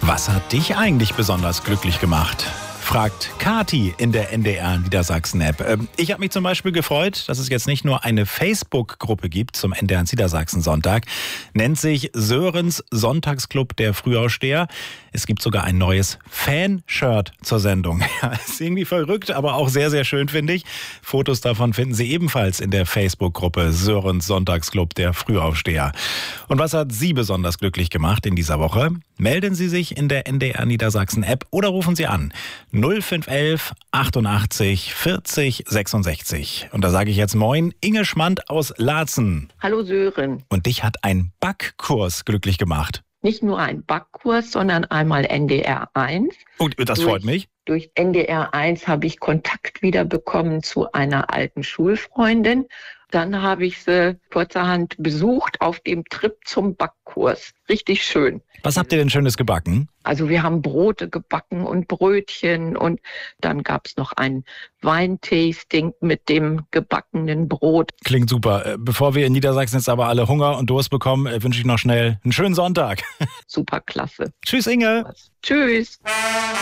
Was hat dich eigentlich besonders glücklich gemacht? Fragt Kati in der NDR Niedersachsen-App. Ich habe mich zum Beispiel gefreut, dass es jetzt nicht nur eine Facebook-Gruppe gibt zum NDR Niedersachsen-Sonntag. Nennt sich Sörens Sonntagsclub der Frühaufsteher. Es gibt sogar ein neues Fanshirt zur Sendung. Ja, ist irgendwie verrückt, aber auch sehr, sehr schön, finde ich. Fotos davon finden Sie ebenfalls in der Facebook-Gruppe Sörens Sonntagsclub der Frühaufsteher. Und was hat Sie besonders glücklich gemacht in dieser Woche? Melden Sie sich in der NDR Niedersachsen-App oder rufen Sie an 0511 88 40 66. Und da sage ich jetzt Moin, Inge Schmand aus Laatzen. Hallo Sören. Und dich hat ein Backkurs glücklich gemacht. Nicht nur ein Backkurs, sondern einmal NDR 1. Und das freut mich. Durch NDR 1 habe ich Kontakt wieder bekommen zu einer alten Schulfreundin. Dann habe ich sie kurzerhand besucht auf dem Trip zum Backkurs. Richtig schön. Was habt ihr denn Schönes gebacken? Also wir haben Brote gebacken und Brötchen und dann gab es noch ein Weintasting mit dem gebackenen Brot. Klingt super. Bevor wir in Niedersachsen jetzt aber alle Hunger und Durst bekommen, wünsche ich noch schnell einen schönen Sonntag. Super klasse. Tschüss Inge. Tschüss.